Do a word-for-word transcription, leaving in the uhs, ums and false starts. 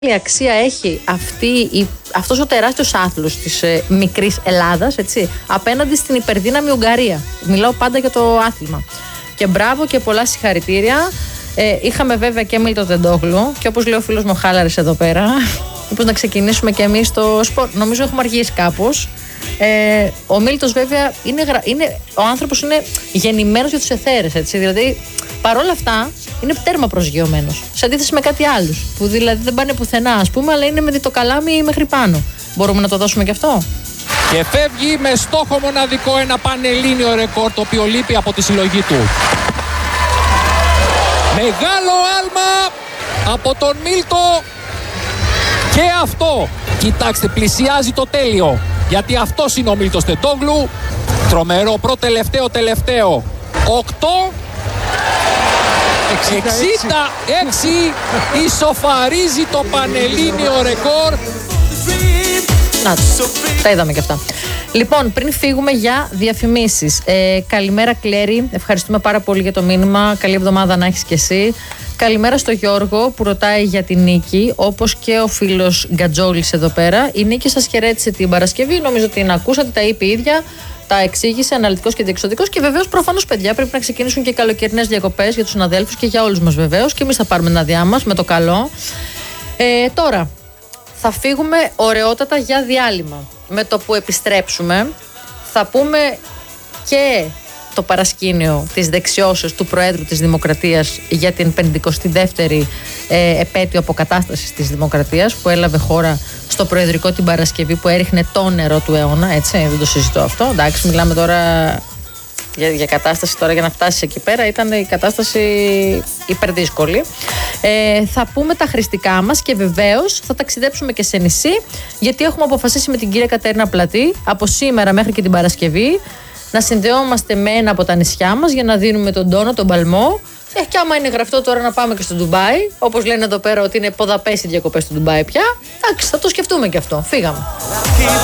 Η αξία έχει αυτή, η, αυτός ο τεράστιος άθλος της ε, μικρής Ελλάδας, έτσι, απέναντι στην υπερδύναμη Ουγγαρία. Μιλάω πάντα για το άθλημα. Και μπράβο και πολλά συγχαρητήρια. Ε, είχαμε βέβαια και Μίλτο Τεντόγλου και όπως λέει ο φίλος μου Χάλαρης εδώ πέρα, μήπως να ξεκινήσουμε και εμείς το σπορ. Νομίζω έχουμε αργήσει κάπως. Ε, ο Μίλτος βέβαια είναι, είναι, ο άνθρωπος είναι γεννημένος για τους εθέρες, έτσι, δηλαδή παρόλα αυτά είναι τέρμα προσγειωμένος σε αντίθεση με κάτι άλλους που δηλαδή δεν πάνε πουθενά, ας πούμε, αλλά είναι με το καλάμι μέχρι πάνω. Μπορούμε να το δώσουμε και αυτό. Και φεύγει με στόχο μοναδικό ένα πανελλήνιο ρεκόρ το οποίο λείπει από τη συλλογή του. Μεγάλο άλμα από τον Μίλτο και αυτό. Κοιτάξτε, πλησιάζει το τέλειο. Γιατί αυτός είναι ο Μίλτος Τεντόγλου. Τρομερό, προτελευταίο, τελευταίο. οκτώ εξήντα έξι ισοφαρίζει το πανελλήνιο ρεκόρ. Να, τα είδαμε και αυτά. Λοιπόν, πριν φύγουμε για διαφημίσεις, ε, καλημέρα Κλέρι, ευχαριστούμε πάρα πολύ για το μήνυμα. Καλή εβδομάδα να έχεις και εσύ. Καλημέρα στο Γιώργο που ρωτάει για την Νίκη, όπως και ο φίλος Γκατζόλης εδώ πέρα. Η Νίκη σας χαιρέτησε την Παρασκευή, νομίζω ότι την ακούσατε, τα είπε η ίδια, τα εξήγησε αναλυτικός και διεξοδικός και βεβαίως προφανώς παιδιά πρέπει να ξεκινήσουν και οι καλοκαιρινές διακοπές για τους συναδέλφους και για όλους μας βεβαίως και εμείς θα πάρουμε ένα διά μας με το καλό. Ε, τώρα, θα φύγουμε ωραιότατα για διάλειμμα. Με το που επιστρέψουμε θα πούμε και το παρασκήνιο της δεξιώσεως του Προέδρου της Δημοκρατίας για την πενηκοστή δεύτερη ε, επέτειο αποκατάστασης της Δημοκρατίας που έλαβε χώρα στο Προεδρικό την Παρασκευή που έριχνε το νερό του αιώνα, έτσι, δεν το συζητώ αυτό, εντάξει, μιλάμε τώρα για, για κατάσταση τώρα για να φτάσει εκεί πέρα ήταν η κατάσταση υπερδύσκολη. Ε, θα πούμε τα χρηστικά μας και βεβαίως θα ταξιδέψουμε και σε νησί γιατί έχουμε αποφασίσει με την κυρία Κατέρινα Πλατή από σήμερα μέχρι και την Παρασκευή να συνδεόμαστε με ένα από τα νησιά μας για να δίνουμε τον τόνο, τον παλμό. Ε, και άμα είναι γραφτό τώρα να πάμε και στο Ντουμπάι, όπως λένε εδώ πέρα ότι είναι ποδαπές οι διακοπές στο Ντουμπάι πια, εντάξει, θα το σκεφτούμε και αυτό. Φύγαμε.